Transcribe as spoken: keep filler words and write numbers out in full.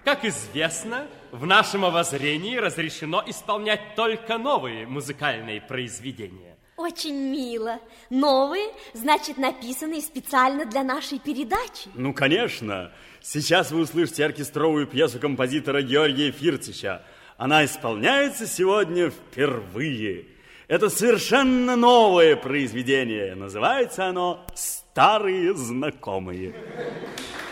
Как известно, в нашем обозрении разрешено исполнять только новые музыкальные произведения. Очень мило. Новые, значит, написанные специально для нашей передачи. Ну, конечно. Сейчас вы услышите оркестровую пьесу композитора Георгия Фирцича. Она исполняется сегодня впервые. Это совершенно новое произведение. Называется оно «Старые знакомые».